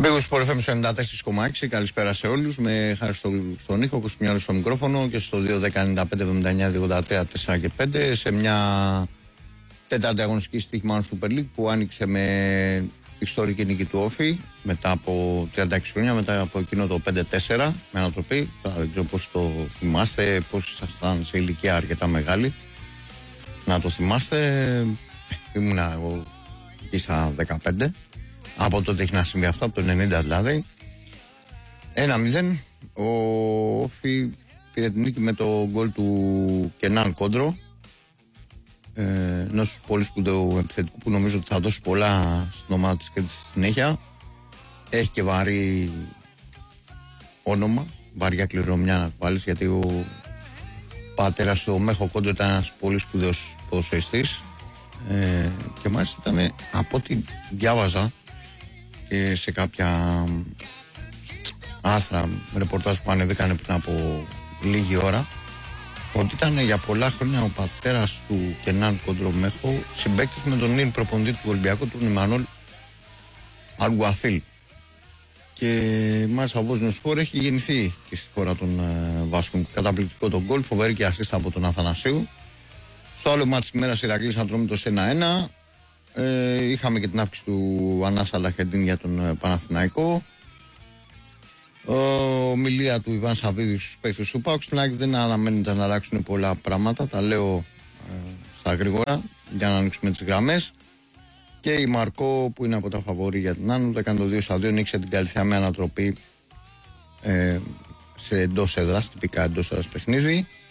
Μπήγος Sport FM 94,6. Καλησπέρα σε όλους. Με χάρη στον ήχο, Κοσμιάρος στο μικρόφωνο και στο 2-10-95-79-283-4 και 5 σε μια τέταρτη αγωνιστική στοίχημα Super League που άνοιξε με ιστορική νίκη του Όφη μετά από 36 χρόνια, μετά από εκείνο το 5-4 με ανατροπή. Δεν ξέρω πώς το θυμάστε, πώς ήσασταν σε ηλικία αρκετά μεγάλη να το θυμάστε. Ήμουνα εγώ ίσα 15. Από τότε έχει να συμβεί αυτό, από το 90 δηλαδή. 1-0. Ο Όφη πήρε την νίκη με το γκολ του Κενάν Κόντρο, ενός πολύ σπουδαίου επιθετικού που νομίζω ότι θα δώσει πολλά στην ομάδα της και στη συνέχεια. Έχει και βαρύ όνομα, βαριά κληρονομιά να βάλεις, γιατί ο πατέρας του Μέχο Κόντρο ήταν ένας πολύ σπουδαίος ποδοσφαιριστής, και μάλιστα ήταν, από ό,τι διάβαζα και σε κάποια άρθρα, ρεπορτάζ που ανεβήκανε πριν από λίγη ώρα, ότι ήταν για πολλά χρόνια ο πατέρας του Κενάν Κόντρο Μέχο συμπαίκτης με τον νυν προπονητή του Ολυμπιακού, τον Ιμανόλ Αργουαθίλ. Και μάλιστα ο Βόσνιος χώρο έχει γεννηθεί και στη χώρα των Βάσκων. Καταπληκτικό τον γκολ, φοβερή και ασίστα από τον Αθανασίου. Στο άλλο μάτς της ημέρας Ηρακλής Ατρόμητος 1-1. Είχαμε και την αύξηση του Ανάσα Λαχεντίν για τον Παναθηναϊκό. Ομιλία του Ιβάν Σαββίδη στους παίκτες του ΠΑΟΚ. Στην ΑΕΚ δεν αναμένεται να αλλάξουν πολλά πράγματα. Τα λέω στα γρήγορα για να ανοίξουμε τις γραμμές. Και η Μαρκό, που είναι από τα φαβορί για την Άνω, το έκανε το 2-2, νίκησε την Καλυθέα με ανατροπή σε εντός έδρας, τυπικά εντός έδρας παιχνίδι.